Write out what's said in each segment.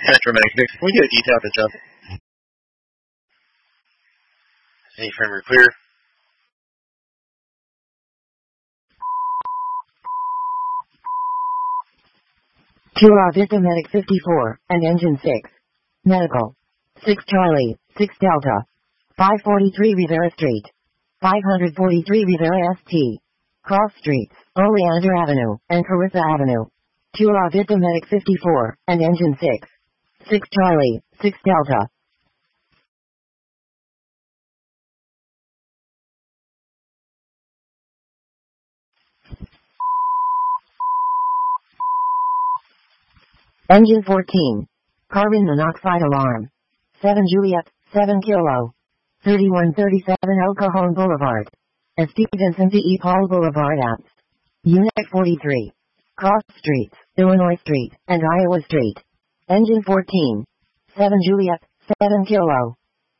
Dramatic fix. Can we get a detail to jump? Any framer clear? QR Vista Medic 54, and Engine 6. Medical. 6 Charlie, 6 Delta. 543 Rivera Street. 543 Rivera St. Cross Streets, Oleander Avenue, and Carissa Avenue. QR Vista Medic 54, and Engine 6. 6 Charlie, 6 Delta. Engine 14. Carbon monoxide alarm. 7 Juliet, 7 Kilo. 3137 El Cajon Boulevard. And Stevenson D.E. Paul Boulevard Apps. Unit 43. Cross Streets, Illinois Street, and Iowa Street. Engine 14. 7 Juliet, 7 Kilo.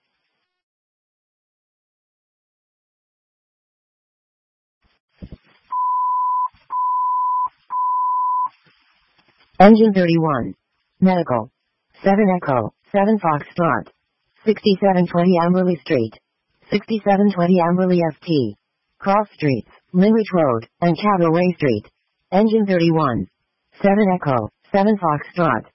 Engine 31. Medical. 7 Echo, 7 Foxtrot. 6720 Amberley Street. 6720 Amberley St. Cross Streets, Linrich Road, and Cabaret Street. Engine 31. 7 Echo, 7 Foxtrot.